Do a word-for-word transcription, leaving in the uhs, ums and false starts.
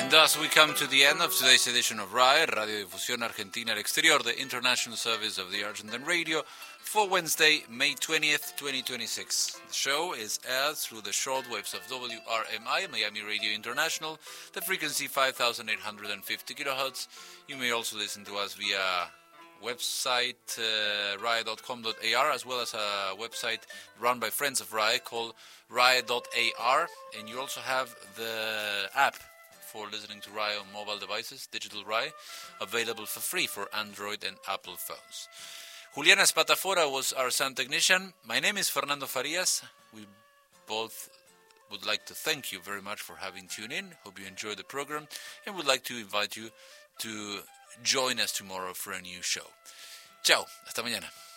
Thus, we come to the end of today's edition of R A E, Radio Difusión Argentina al Exterior, the international service of the Argentine Radio, for Wednesday, May twentieth, twenty twenty-six. The show is aired through the shortwaves of W R M I, Miami Radio International, the frequency five thousand eight hundred fifty kilohertz. You may also listen to us via website uh, R A E dot com dot A R, as well as a website run by friends of R A E called R A E dot A R, and you also have the app for listening to R A E on mobile devices, Digital R A E, available for free for Android and Apple phones. Juliana Spatafora was our sound technician. My name is Fernando Farias. We both would like to thank you very much for having tuned in. Hope you enjoyed the program, and would like to invite you to join us tomorrow for a new show. Ciao, hasta mañana.